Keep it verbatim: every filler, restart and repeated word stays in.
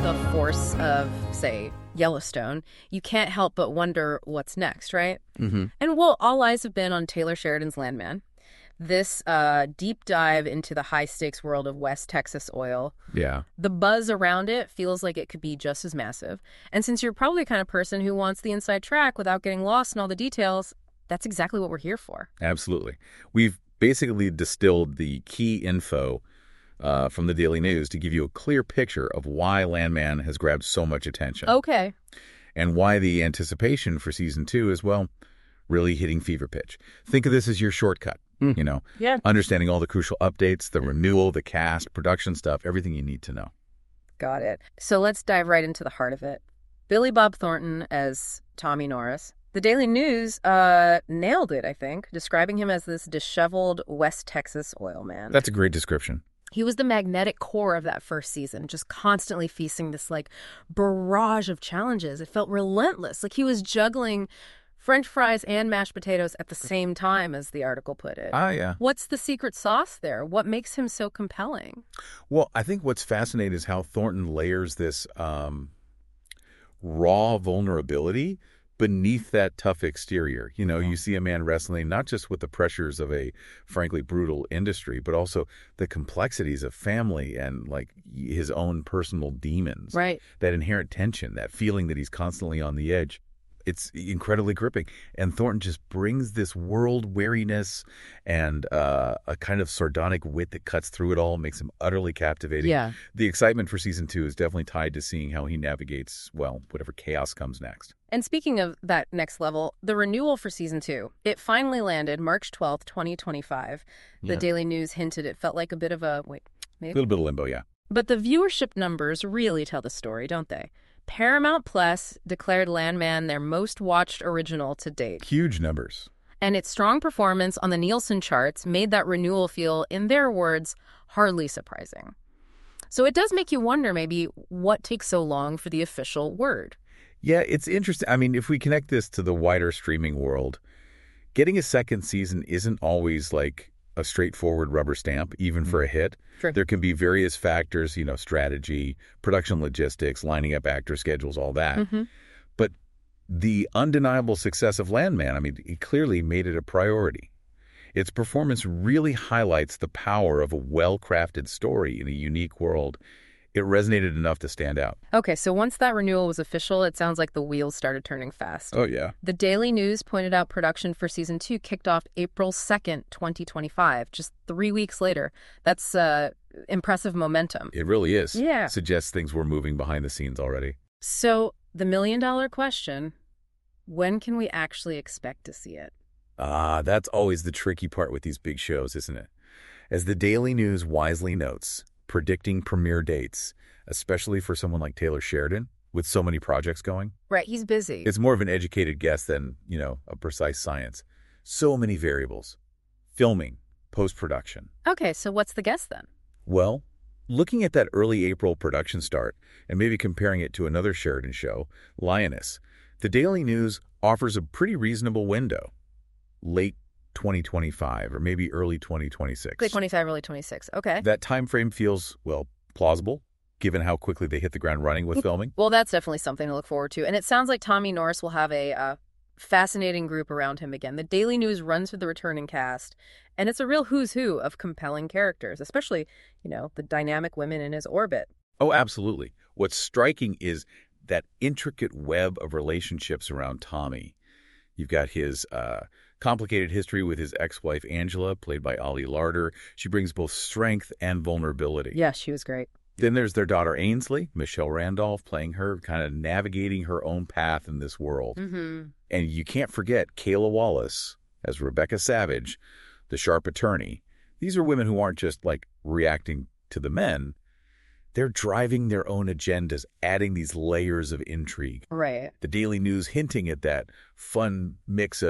the force of, say, Yellowstone, you can't help but wonder what's next, right? Mm-hmm. And well, all eyes have been on Taylor Sheridan's Landman. This uh, deep dive into the high-stakes world of West Texas oil. Yeah. The buzz around it feels like it could be just as massive. And since you're probably the kind of person who wants the inside track without getting lost in all the details, that's exactly what we're here for. Absolutely. We've basically distilled the key info uh, from the Daily News to give you a clear picture of why Landman has grabbed so much attention. Okay. And why the anticipation for season two is, well, really hitting fever pitch. Think of this as your shortcut. Mm. You know, yeah. Understanding all the crucial updates, the renewal, the cast, production stuff, everything you need to know. Got it. So let's dive right into the heart of it. Billy Bob Thornton as Tommy Norris. The Daily News uh, nailed it, I think, describing him as this disheveled West Texas oil man. That's a great description. He was the magnetic core of that first season, just constantly facing this, like, barrage of challenges. It felt relentless, like he was juggling French fries and mashed potatoes at the same time, as the article put it. Ah, yeah. What's the secret sauce there? What makes him so compelling? Well, I think what's fascinating is how Thornton layers this um, raw vulnerability beneath that tough exterior. You know, you see a man wrestling not just with the pressures of a frankly brutal industry, but also the complexities of family and like his own personal demons. Right. That inherent tension, that feeling that he's constantly on the edge. It's incredibly gripping. And Thornton just brings this world weariness and uh, a kind of sardonic wit that cuts through it all, makes him utterly captivating. Yeah. The excitement for season two is definitely tied to seeing how he navigates, well, whatever chaos comes next. And speaking of that next level, the renewal for season two, it finally landed March twelfth, twenty twenty-five. The Yeah. Daily News hinted it felt like a bit of a, wait, maybe? A little bit of limbo, yeah. But the viewership numbers really tell the story, don't they? Paramount Plus declared Landman their most watched original to date. Huge numbers. And its strong performance on the Nielsen charts made that renewal feel, in their words, hardly surprising. So it does make you wonder maybe what takes so long for the official word. Yeah, it's interesting. I mean, if we connect this to the wider streaming world, getting a second season isn't always like a straightforward rubber stamp, even for a hit. Sure. There can be various factors, you know, strategy, production logistics, lining up actor schedules, all that. Mm-hmm. But the undeniable success of Landman, I mean, it clearly made it a priority. Its performance really highlights the power of a well-crafted story in a unique world. It resonated enough to stand out. Okay, so once that renewal was official, it sounds like the wheels started turning fast. Oh, yeah. The Daily News pointed out production for season two kicked off April second, twenty twenty-five, just three weeks later. That's uh, impressive momentum. It really is. Yeah. Suggests things were moving behind the scenes already. So the million-dollar question, when can we actually expect to see it? Ah, that's always the tricky part with these big shows, isn't it? As the Daily News wisely notes, predicting premiere dates, especially for someone like Taylor Sheridan, with so many projects going. Right, he's busy. It's more of an educated guess than, you know, a precise science. So many variables. Filming, post-production. Okay, so what's the guess then? Well, looking at that early April production start and maybe comparing it to another Sheridan show, Lioness, the Daily News offers a pretty reasonable window. Late twenty twenty-five or maybe early twenty twenty-six. Late twenty-five, early twenty-six. Okay. That time frame feels, well, plausible, given how quickly they hit the ground running with filming. Well, that's definitely something to look forward to. And it sounds like Tommy Norris will have a uh, fascinating group around him again. The Daily News runs with the returning cast, and it's a real who's who of compelling characters, especially, you know, the dynamic women in his orbit. Oh, absolutely. What's striking is that intricate web of relationships around Tommy. You've got his uh, complicated history with his ex-wife, Angela, played by Ollie Larder. She brings both strength and vulnerability. Yeah, she was great. Then there's their daughter, Ainsley, Michelle Randolph, playing her, kind of navigating her own path in this world. Mm-hmm. And you can't forget Kayla Wallace as Rebecca Savage, the sharp attorney. These are women who aren't just, like, reacting to the men. They're driving their own agendas, adding these layers of intrigue. Right. The Daily News hinting at that fun mix of